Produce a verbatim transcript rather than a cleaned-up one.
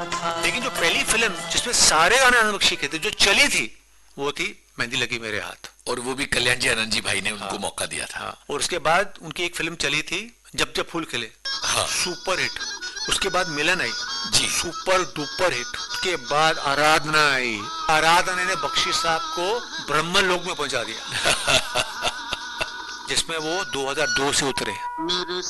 लेकिन जो पहली फिल्म जिसमें सारे गाने आनंद बख्शी के थे, जो चली थी, वो थी मेहंदी लगी मेरे हाथ। और वो भी कल्याण जी आनंद जी भाई ने उनको हाँ, मौका दिया था। हाँ, और उसके बाद उनकी एक फिल्म चली थी जब जब फूल खिले, हाँ, सुपर हिट। उसके बाद मिलन आई जी, सुपर डुपर हिट। उसके बाद आराधना आई, आराधना ने बख्शी साहब को ब्रह्म लोक में पहुंचा दिया जिसमें वो दो हज़ार दो से उतरे।